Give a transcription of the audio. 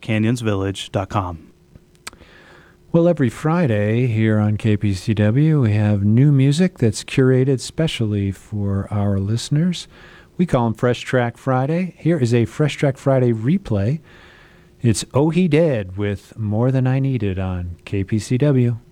canyonsvillage.com. Well, every Friday here on KPCW, we have new music that's curated specially for our listeners. We call them Fresh Track Friday. Here is a Fresh Track Friday replay. It's Oh He Dead with More Than I Needed on KPCW.